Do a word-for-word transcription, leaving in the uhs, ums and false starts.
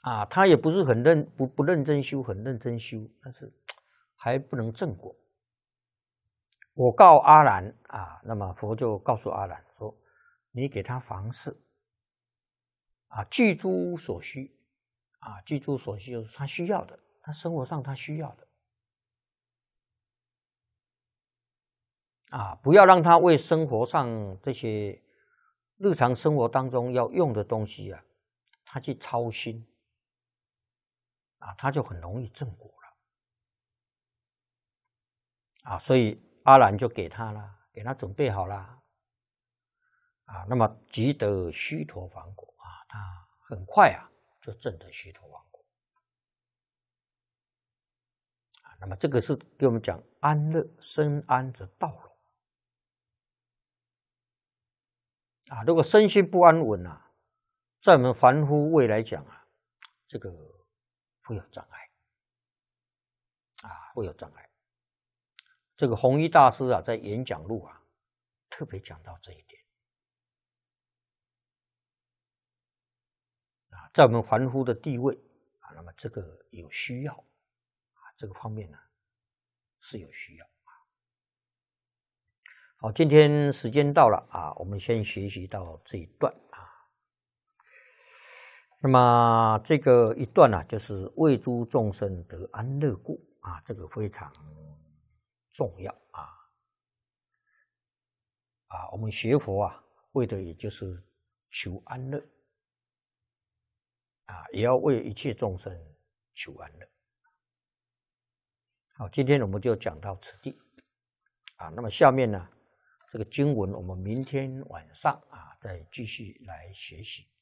啊，他也不是很认不不认真修，很认真修，但是还不能正果。我告阿难啊，那么佛就告诉阿难说：“你给他房事啊，具诸所需啊，具诸所需就是他需要的，他生活上他需要的啊，不要让他为生活上这些日常生活当中要用的东西啊，他去操心。”啊，他就很容易正果了啊，所以阿难就给他了，给他准备好了啊，那么即得须陀洹果啊，他很快啊就证得须陀洹果啊，那么这个是给我们讲安乐，身安则道隆啊，如果身心不安稳啊，在我们凡夫位来讲啊，这个会有障碍啊，会有障碍。这个弘一大师啊，在演讲录啊，特别讲到这一点啊，在我们凡夫的地位啊，那么这个有需要啊，这个方面呢是有需要啊。好，今天时间到了啊，我们先学习到这一段啊。那么这个一段呢、啊，就是为诸众生得安乐故啊，这个非常重要啊啊！我们学佛啊，为的也就是求安乐啊，也要为一切众生求安乐。好，今天我们就讲到此地啊。那么下面呢，这个经文我们明天晚上啊再继续来学习。